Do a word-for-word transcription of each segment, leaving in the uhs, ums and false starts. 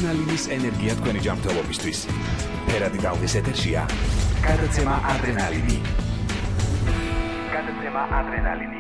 ადრენალინის ენერგია თქვენი ჯანმრთელობისთვის. ფერადი ტალღის ეთერშია გადაცემა ადრენალინი. გადაცემა ადრენალინი.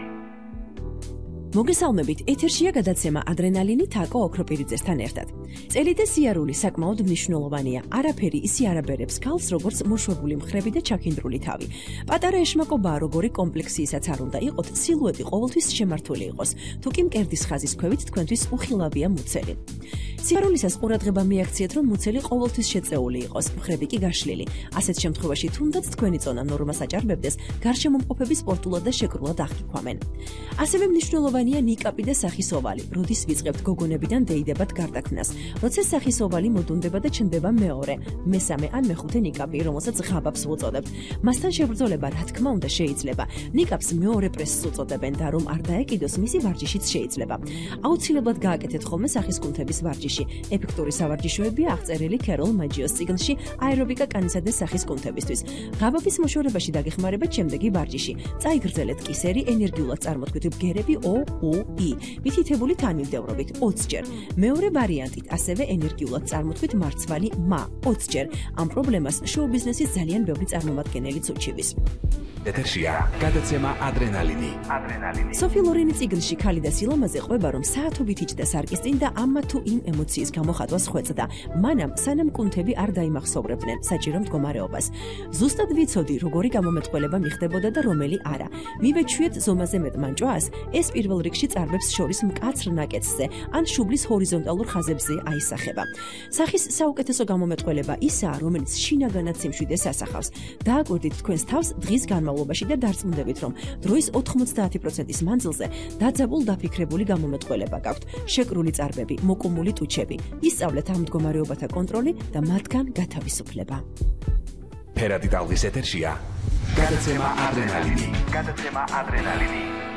მოგესალმებით, ეთერშია გადაცემა ადრენალინი თაკო ოქროპირიძესთან ერთად. წელი და სიარული საკმაოდ მნიშვნელოვანია. არაფერი ისი არ აბერებს ქალს, როგორც მოშვებული მხრები და ჩაქინდრული თავი. პატარა ეშმაკობაა, როგორი კომპლექსიისაც არ უნდა იყოთ, სილუეტი ყოველთვის შემართული იყოს. თუ კი მკერდის ხაზის ქვევით თქვენთვის უხილავია მუცელი. სიარულისას ყურადღება მიაქციეთ, რომ მუცელი ყოველთვის შეწეული იყოს, მხრები კი გაშლილი. ასეთ შემთხვევაში თუნდაც თქვენი წონა ნორმას აჭარბებდეს, გარშემომყოფები სპორტულად და შეკრულად აღიქვამენ. ასევე მნიშვნელოვანია ნიკაპი და სახის ოვალი. როდის ვიწყებთ გოგონებიდან დეიდებად გარდაქმნას. როცა სახის ოვალი მოდუნდება და ჩნდება მეორე, მესამე ან მეხუთე ნიკაპი, რომელსაც ღაბავს ვუწოდებთ. მასთან შებრძოლება, რა თქმა უნდა, შეიძლება. ნიკაპს მეორე პრესს უწოდებენ და რომ არ დაეკიდოს, მისი ვარჯიშიც შეიძლება. აუცილებლად გააკეთეთ ხოლმე სახის კუნთების ვარჯიში. ეფექტური სავარჯიშოებია აღწერილი ქეროლ მაჯიოს წიგნში აერობიკა კანისა და სახის კუნთებისთვის. ღაბების მოშორებაში დაგეხმარებათ შემდეგი ვარჯიში. წაიგრძელეთ კისერი ენერგიულად წარმოთქვით ბგერები O U I. მითითებული თანმიმდევრობით ოცჯერ. მეორე ვარიანტით ასევე ენერგიულად წარმოთქვით მარცვალი მა ოცჯერ. ამ პრობლემას შოუ-ბიზნესის ძალიან ბევრი წარმომადგენელიც უჩივის. ეთერშია გადაცემა ადრენალინი. ადრენალინი. სოფი ლორენი წიგნში ქალი და სილამაზე ყვება, რომ საათობით იჯდა სარკის წინ და ამა თუ იმ ემოციის გამოხატვას ხვეწდა. მანამ სანამ კუნთები არ დაიმახსოვრებდნენ საჭირო მდგომარეობას. ზუსტად ვიცოდი, როგორი გამომეტყველება მიხდებოდა და რომელი არა. მივეჩვიეთ ზომაზე მეტ მანჭვას, ეს პირველ რიგში წარბებს შორის მკაცრ ნაკეთზე ან შუბლის ჰორიზონტალურ ხაზებზე აისახება. სახის საუკეთესო გამომეტყველება ისაა, რომელიც შინაგანად სიმშვიდეს ასახავს. დააკვირდით თქვენს თავს დღის განმავლობაში და დარწმუნდებით, რომ დროის ოთხმოცდაათი პროცენტის მანძილზე დაძაბულ დაფიქრებული გამომეტყველება გაქვთ. შეკრული წარბები, მოკუმული ტუჩები. ისწავლეთ ამ მდგომარეობათა კონტროლი და მათგან გათავისუფლება. ფერადი ტალღის ეთერშია გადაცემა ადრენალინი. გადაცემა ადრენალინი.